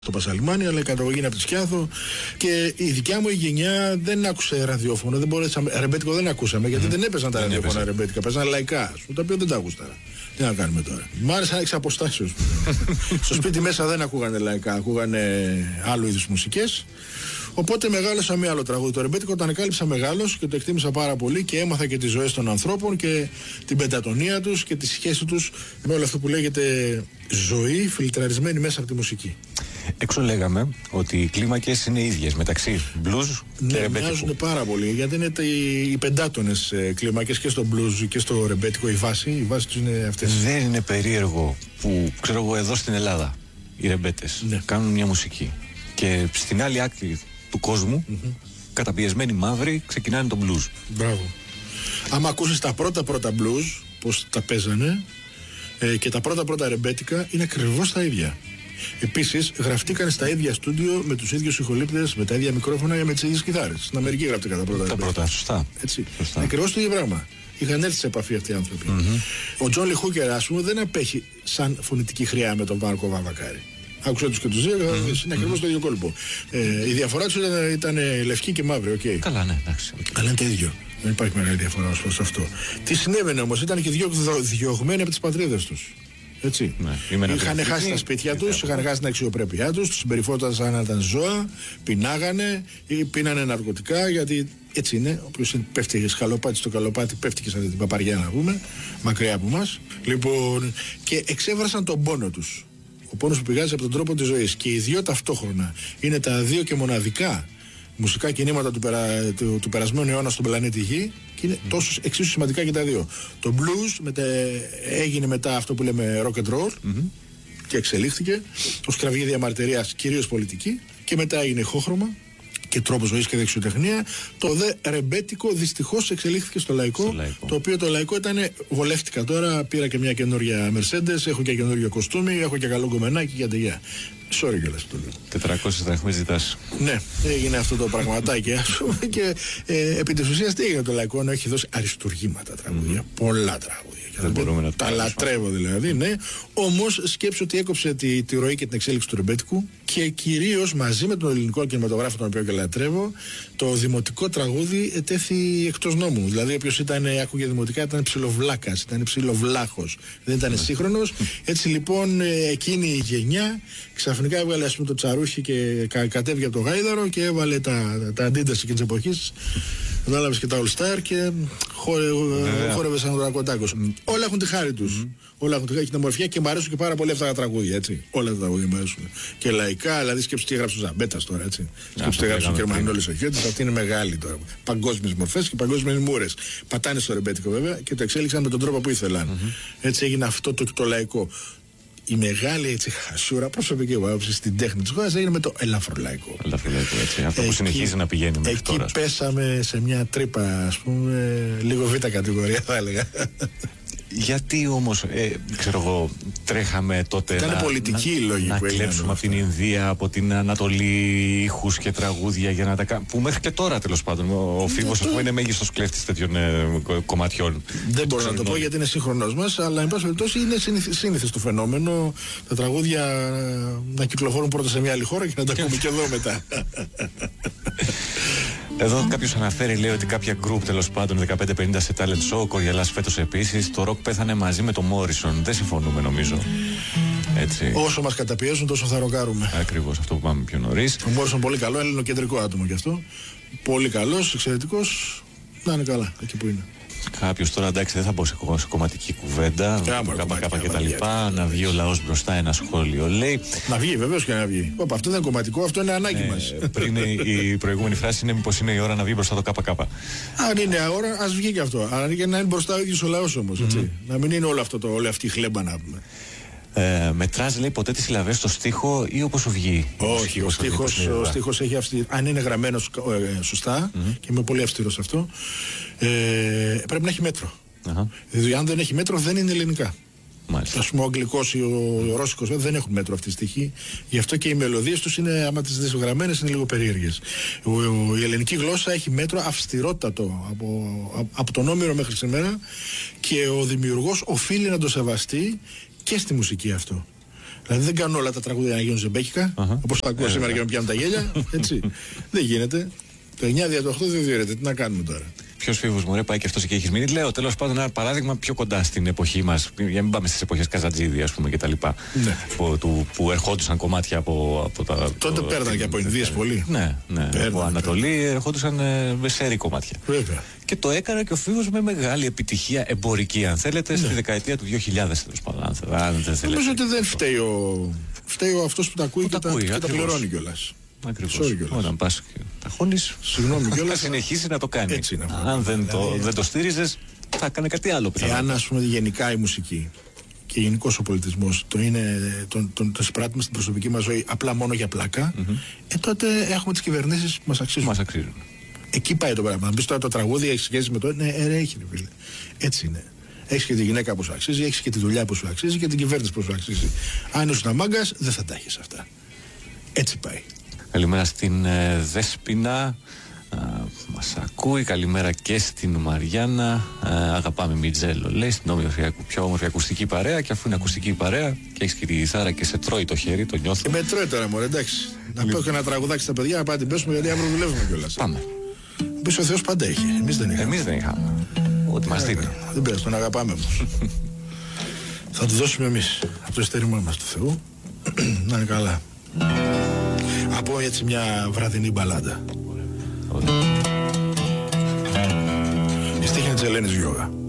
στο Πασαλιμάνι, αλλά η καταγωγή είναι από τη Σκιάθο. Και η δικιά μου η γενιά δεν άκουσε ραδιόφωνο, δεν μπορέσαμε, ρεμπέτικο δεν ακούσαμε, γιατί δεν έπαιζαν τα ραδιόφωνα ρεμπέτικα, παίζαν λαϊκά, τα οποία δεν τα άκουσα. Τι να κάνουμε τώρα. Μ' άρεσαν εξ αποστάσεως. Στο σπίτι μέσα δεν ακούγανε λαϊκά, ακούγανε άλλου είδους μουσικές. Οπότε μεγάλωσα με άλλο τραγούδι. Το ρεμπέτικο το ανακάλυψα μεγάλος και το εκτίμησα πάρα πολύ και έμαθα και τις ζωές των ανθρώπων και την πεντατονία τους και τη σχέση τους με όλο αυτό που λέγεται ζωή φιλτραρισμένη μέσα από τη μουσική. Έξω λέγαμε ότι οι κλίμακες είναι ίδιες μεταξύ blues και ρεμπέτικου. Μοιάζουν πάρα πολύ, γιατί είναι οι πεντάτονες κλίμακες και στο blues και στο ρεμπέτικο. Οι βάσεις τους είναι αυτές. Δεν είναι περίεργο που, ξέρω εγώ, εδώ στην Ελλάδα οι ρεμπέτες κάνουν μια μουσική και στην άλλη άκρη του κόσμου, καταπιεσμένοι μαύροι, ξεκινάνε το blues. Μπράβο. Άμα ακούσεις τα πρώτα blues, πώς τα παίζανε, και τα πρώτα ρεμπέτικα είναι ακριβώς τα ίδια. Επίσης, γραφτήκαν στα ίδια στούντιο με τους ίδιους ηχολήπτες, με τα ίδια μικρόφωνα και με τις ίδιες κιθάρες. Στην Αμερική γραφτήκαν τα πρώτα. Τα πρώτα, σωστά. Έτσι. Ακριβώς το ίδιο πράγμα. Είχαν έρθει σε επαφή αυτοί οι άνθρωποι. Ο Τζον Λι Χούκερ, ας πούμε, δεν απέχει σαν φωνητική χρειά με τον Μάρκο Βαμβακάρη. Άκουσα τους και τους δύο, είναι ακριβώς το ίδιο κόλπο. Η διαφορά τους ήταν λευκή και μαύρη, οκ. Καλά, ναι, εντάξει. Αλλά είναι το ίδιο. Δεν υπάρχει μεγάλη διαφορά ως προς αυτό. Τι συνέβαινε όμως, ήταν και διωγμένοι από τις πατρίδες τους. Έτσι. Ναι, είχαν χάσει τα σπίτια τους, είχαν χάσει την αξιοπρέπειά τους, τους συμπεριφέρονταν σαν να ήταν ζώα, πεινάγανε ή πίνανε ναρκωτικά, γιατί έτσι είναι. Όποιος πέφτει σκαλοπάτι στο καλοπάτι, πέφτει και σαν την παπαριά, να πούμε, μακριά από μας. Λοιπόν, και εξέφρασαν τον πόνο τους. Ο πόνος που πηγάζει από τον τρόπο της ζωής. Και οι δύο ταυτόχρονα είναι τα δύο και μοναδικά μουσικά κινήματα του περασμένου αιώνα στον πλανήτη Γη και είναι τόσο εξίσου σημαντικά και τα δύο. Το blues έγινε μετά αυτό που λέμε rock and roll και εξελίχθηκε ως κραυγή διαμαρτυρίας, κυρίως πολιτική, και μετά έγινε ηχόχρωμα και τρόπο ζωής και δεξιοτεχνία. Το δε ρεμπέτικο δυστυχώς εξελίχθηκε στο λαϊκό, το οποίο το λαϊκό ήταν, βολεύτηκα τώρα, πήρα και μια καινούργια Mercedes, έχω και καινούργιο κοστούμι, έχω και καλό γκομενάκι και αντεγιά. Sorry κιόλας το λέω. 400 δραχμές ζητάς. Ναι, έγινε αυτό το πραγματάκι, ας πούμε, και επί της ουσίας τι έγινε το λαϊκό, να έχει δώσει αριστουργήματα τραγούδια, πολλά τραγούδια. Δεν μπορούμε να τα λατρεύω δηλαδή, ναι. Όμως σκέψου ότι έκοψε τη ροή και την εξέλιξη του ρεμπέτικου και κυρίως μαζί με τον ελληνικό κινηματογράφο, τον οποίο και λατρεύω, το δημοτικό τραγούδι ετέθη εκτός νόμου. Δηλαδή, όποιος άκουγε δημοτικά ήταν ψιλοβλάκας, ήταν ψιλοβλάχος, δεν ήταν σύγχρονος. Έτσι λοιπόν, εκείνη η γενιά ξαφνικά έβγαλε, ας πούμε, το τσαρούχι και κατέβηκε από το γάιδαρο και έβαλε τα αντίταση εκείνης της εποχής. Βάλαβες και τα All Star και χόρευε σαν τον Ακοτάκος. Όλα έχουν τη χάρη τους. Όλα έχουν την ομορφιά και μου αρέσουν και πάρα πολύ αυτά τα τραγούδια. Έτσι. Όλα τα τραγούδια μου αρέσουν. Και λαϊκά, δηλαδή σκέψου τι έγραψε ο Ζαμπέτας τώρα. Σκέψου τι έγραψε ο Γερμανόλης ο Χιώτης. Αυτή είναι μεγάλη τώρα. Παγκόσμιες μορφές και παγκόσμιες μούρες. Πατάνε στο ρεμπέτικο βέβαια και το εξέλιξαν με τον τρόπο που ήθελαν. Έτσι έγινε αυτό το λαϊκό. Η μεγάλη έτσι χασούρα προσωπική μου άποψη στην τέχνη της χώρας έγινε με το ελαφρολαϊκό. Ελαφρολαϊκό, έτσι. Αυτό που συνεχίζει να πηγαίνει μέχρι εκεί τώρα. Εκεί πέσαμε σε μια τρύπα, ας πούμε, λίγο β' κατηγορία θα έλεγα. Γιατί όμως, ξέρω εγώ, τρέχαμε τότε ήταν πολιτική η λόγη να κλέψουμε από την Ινδία, από την Ανατολή, ήχους και τραγούδια για να τα κάνουμε. Που μέχρι και τώρα τέλος πάντων ο Φίβος, ας πούμε, είναι μέγιστος κλέφτης τέτοιων κομματιών. Δεν μπορώ να το πω γιατί είναι σύγχρονος μας, αλλά εν πάση περιπτώσει είναι σύνηθες το φαινόμενο. Τα τραγούδια να κυκλοφορούν πρώτα σε μια άλλη χώρα και να τα ακούμε και εδώ μετά. Εδώ κάποιος αναφέρει, λέει, ότι κάποια γκρουπ τέλος πάντων 15-50 σε talent show, ο Κοριαλάς φέτος επίσης, το ροκ πέθανε μαζί με το Μόρισον. Δεν συμφωνούμε νομίζω. Έτσι. Όσο μας καταπιέζουν τόσο θα ροκάρουμε. Ακριβώς αυτό που πάμε πιο νωρίς. Ο Μόρισον πολύ καλό, ελληνοκεντρικό άτομο κι αυτό. Πολύ καλός, εξαιρετικός. Να είναι καλά εκεί που είναι. Κάποιος τώρα, εντάξει, δεν θα μπω σε κομματική κουβέντα. ΚΚ και τα λοιπά. Να βγει ο λαός μπροστά, ένα σχόλιο λέει. Να βγει, βεβαίως και να βγει. Αυτό δεν είναι κομματικό, αυτό είναι ανάγκη μας. Πριν η προηγούμενη φράση είναι μήπως είναι η ώρα να βγει μπροστά το ΚΚ. Αν είναι ώρα, ας βγει και αυτό. Αλλά και να είναι μπροστά ο ίδιος ο λαός όμως. Να μην είναι όλο αυτό όλη αυτή η χλέμπα να πούμε. Μετράς, λέει, ποτέ τις συλλαβές στο στίχο ή όπως σου βγει? Όχι, ο στίχος έχει αυτή. Αν είναι γραμμένος σωστά και είμαι πολύ αυστηρός σε αυτό, πρέπει να έχει μέτρο. Δηλαδή, αν δεν έχει μέτρο, δεν είναι ελληνικά. Ας πούμε, ο αγγλικός ή ο ρώσικος δεν έχουν μέτρο αυτή τη στοιχή. Γι' αυτό και οι μελωδίες τους είναι, άμα τις δεις γραμμένες, είναι λίγο περίεργες. Η ελληνική γλώσσα έχει μέτρο αυστηρότατο από τον Όμηρο μέχρι σήμερα και ο δημιουργός οφείλει να το σεβαστεί και στη μουσική αυτό. Δηλαδή δεν κάνουν όλα τα τραγούδια να γίνουν ζεμπέκικα, όπως τα ακούω σήμερα και να πιάνουν τα γέλια. Έτσι. Δεν γίνεται. Το 9 δια το 8 δεν διαιρέται. Τι να κάνουμε τώρα. Ποιος φίβος μου πάει και αυτός εκεί έχει μείνει. Λέω τέλος πάντων ένα παράδειγμα πιο κοντά στην εποχή μας. Για να μην πάμε στις εποχές Καζατζίδη, ας πούμε, και τα λοιπά. Ναι. Που ερχόντουσαν κομμάτια από τα. Τότε παίρναν και από Ινδίες πολύ. Ναι. Από Ανατολή ερχόντουσαν σέρι κομμάτια. Βέβαια. Και το έκανε και ο φίβος με μεγάλη επιτυχία εμπορική, αν θέλετε, στη δεκαετία του 2000, τέλος πάντων. Νομίζω ότι δεν φταίει ο αυτός που τα ακούει και τα πληρώνει κιόλας. Ακριβώς. Όταν πας και τα χώνεις, θα συνεχίσει να το κάνει. Αν δεν το στήριζες, θα έκανε κάτι άλλο. Εάν, ας πούμε, γενικά η μουσική και γενικώς ο πολιτισμός το εισπράττουμε στην προσωπική μας ζωή απλά μόνο για πλάκα, τότε έχουμε τις κυβερνήσεις που μας αξίζουν. Εκεί πάει το πράγμα. Να μπεις τώρα το τραγούδι, έχει σχέση με το. Ναι, έχει, φίλε. Έτσι είναι. Έχεις και τη γυναίκα που σου αξίζει, έχεις και τη δουλειά που σου αξίζει και την κυβέρνηση που σου αξίζει. Αν ήσουν μάγκας, δεν θα τα έχεις αυτά. Έτσι πάει. Καλημέρα στην Δέσποινα. Μας ακούει. Καλημέρα και στην Μαριάννα. Αγαπάμε Μιτζέλο, λέει, στην πιο όμορφη ακουστική παρέα. Και αφού είναι ακουστική παρέα και έχεις και τη γυθάρα και σε τρώει το χέρι, το νιώθω. Με τρώει τώρα, μωρέ, εντάξει. Να πω και ένα τραγουδάκι στα παιδιά, να πάμε την πέσουμε, γιατί αύριο δουλεύουμε κιόλας. Πάμε. Πες ο Θεός πάντα είχε. Εμείς δεν είχαμε. Ό,τι μας δίνει. Δεν πειράζει, τον αγαπάμε όμως. Θα του δώσουμε εμείς από το ειστέρημά μας του Θεού. Να είναι καλά. Από έτσι μια βραδινή μπαλάντα. Η στίχη είναι της Ελένης Γιώγα.